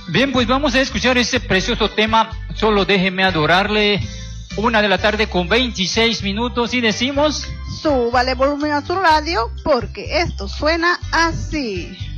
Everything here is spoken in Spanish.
Bien, pues vamos a escuchar este precioso tema, Solo déjeme adorarle. 1:26 y decimos... Súbale volumen a su radio porque esto suena así.